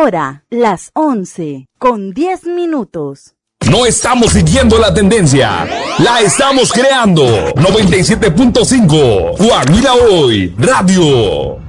hora, las 11:10. No estamos siguiendo la tendencia, la estamos creando. 97.5, Guajira Hoy, Radio.